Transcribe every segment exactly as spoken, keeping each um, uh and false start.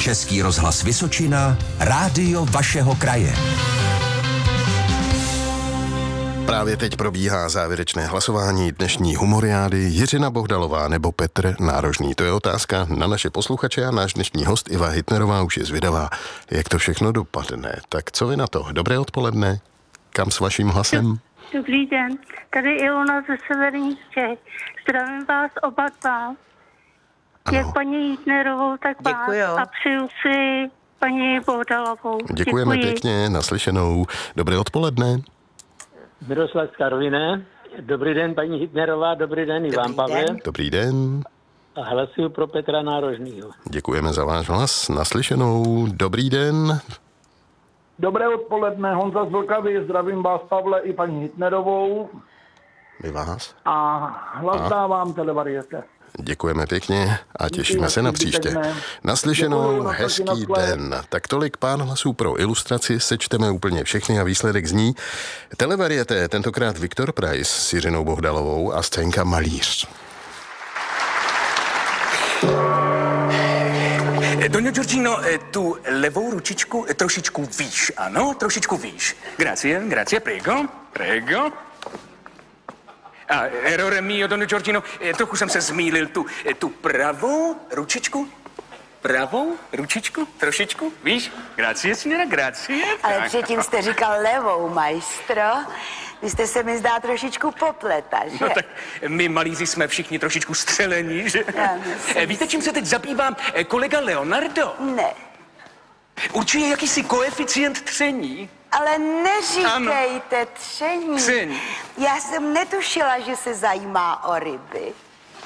Český rozhlas Vysočina, rádio vašeho kraje. Právě teď probíhá závěrečné hlasování dnešní humoriády. Jiřina Bohdalová nebo Petr Nárožný. To je otázka na naše posluchače a náš dnešní host Iva Hitnerová už je zvědavá, jak to všechno dopadne. Tak co vy na to? Dobré odpoledne. Kam s vaším hlasem? Dobrý den. Tady Ilona ze Severních Čech. Zdravím vás oba dva. Jak paní Hitnerovou, tak Děkuju. vás. A přeju si paní Bohdalovou. Děkujeme Děkuji. pěkně, naslyšenou. Dobré odpoledne. Miroslav z Karviné. Dobrý den, paní Hitnerová, dobrý den, Ivan Pavel. Dobrý den. A hlasuju pro Petra Nárožnýho. Děkujeme za váš hlas. Naslyšenou. Dobrý den. Dobré odpoledne, Honza z Vltavy, zdravím vás, Pavle, i paní Hitnerovou. My vás. A hlas A? dávám Televariete. Děkujeme pěkně a těšíme Díky, se na hezký příště. zbytek dne. Naslyšenou, Děkuju, na hezký shledanou, na shledanou. den. Tak tolik pár hlasů pro ilustraci, sečteme úplně všechny a výsledek zní Televariete, tentokrát Viktor Preiss s Jiřinou Bohdalovou a scénka Malíř. Doňo Giorgino, tu levou ručičku trošičku výš, ano, trošičku výš. Grazie, grazie, prego, prego. A errore mio, Doňo Giorgino, trochu jsem se zmýlil, tu, tu pravou ručičku, pravou ručičku, trošičku, víš? Grazie, signora, grazie. Ale Tak. předtím jste říkal levou, majstro. Vy jste se mi zdá trošičku popleta, že? No tak my malíři jsme všichni trošičku střelení, že? Já myslím. Víte, čím se teď zabývám? Kolega Leonardo Ne, určuje jakýsi koeficient tření. ale neříkejte tření. Tření. Já jsem netušila, že se zajímá o ryby.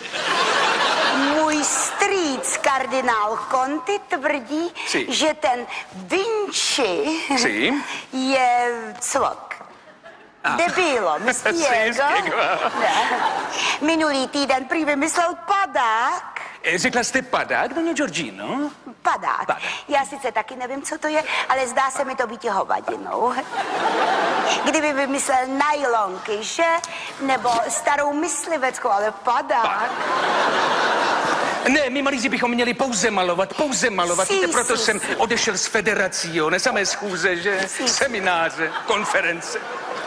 Můj strýc, kardinál Conti, tvrdí, Si. že ten Vinci Si. je cvok. Debilo, myslí Si, jego? spiego. Ne. Minulý týden prý vymyslel padák. Řekla jste padák, Doňo Giorgino? Padák. Padák. Já sice taky nevím, co to je, ale zdá se mi to být hovadinou. Kdyby vymyslel najlonky, že? Nebo starou mysliveckou, ale padák. Ne, my malíři bychom měli pouze malovat, pouze malovat. Si, Víte, proto si, jsem si. odešel z federací, ne samé schůze, že? Si, si. Semináře, konference.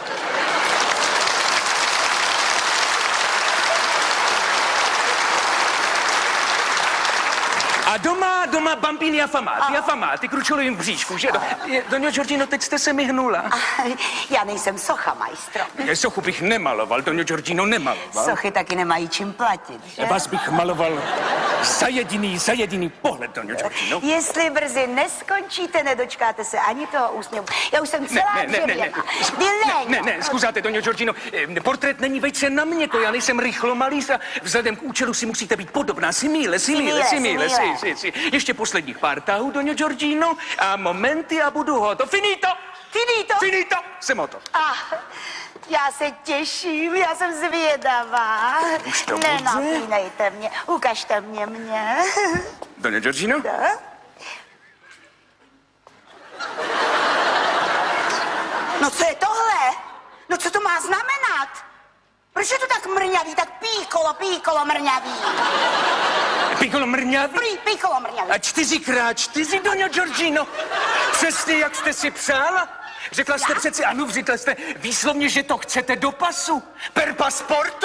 A doma, doma bambini affamati, affamati, kručulovým bříšku, že? Doňo Giorgino, teď jste se mi hnula. A já nejsem socha, majstro. Sochu bych nemaloval, Doňo Giorgino, nemaloval. Sochy taky nemají čím platit, že? Vás bych maloval za jediný, za jediný pohled, Doňo Giorgino. Jestli brzy neskončíte, nedočkáte se ani toho úsměvu. Já už jsem celá Ne, ne, ne, ne, dřevěná. ne, Dyleňo. ne, ne, zkuzáte, Doňo Giorgino, eh, portrét není vejce na mě, já nejsem rychlomalíř a vzhledem k účelu si musíte být podobná, si míle, si míle, si míle, si, si, si. Ještě posledních pár tahů, Doňo Giorgino, a momenty a budu hotov. Finito! Finito? Finito! Jsem hotov. Ah, já se těším, já jsem zvědavá. Už to bude? Nenapínejte mě, ukažte mě mě. Doňo Giorgino? Da? No co je tohle? No co to má znamenat? Proč je to tak mrňavý, tak píkolo, píkolo mrňavý? Piccolo mrňavý? Prý, píkolo mrňavý. A čtyřikrát čtyři, Doňo Giorgino. Přesně jak jste si přála. Řekla jste přeci, ano, řekla jste výslovně, že to chcete do pasu. Per pasporto.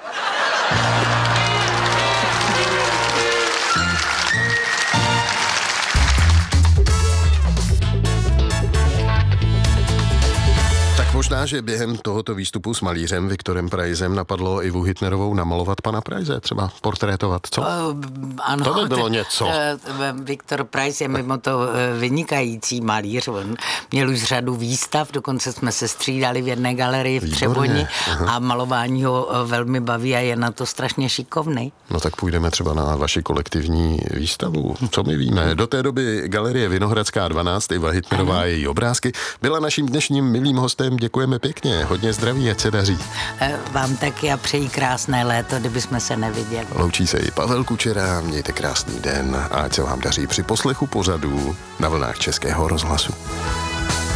Možná, že během tohoto výstupu s malířem Viktorem Preissem napadlo Ivu Hitnerovou namalovat pana Preisse, třeba portrétovat, co? Uh, ano. To by bylo něco. Uh, Viktor Preiss je mimo to uh, vynikající malíř. On měl už řadu výstav, dokonce jsme se střídali v jedné galerii v Výborně. Třeboni Aha. a malování ho uh, velmi baví a je na to strašně šikovný. No tak půjdeme třeba na vaši kolektivní výstavu. Co my víme? Do té doby Galerie Vinohradská dvanáct, Iva Hitnerová a její obrázky, byla naším dnešním milým hostem. Děkujeme pěkně, hodně zdraví, ať se daří. Uh, vám taky a přeji krásné léto, kdyby jsme se neviděli. Loučí se i Pavel Kučera, mějte krásný den a ať se vám daří při poslechu pořadů na vlnách Českého rozhlasu.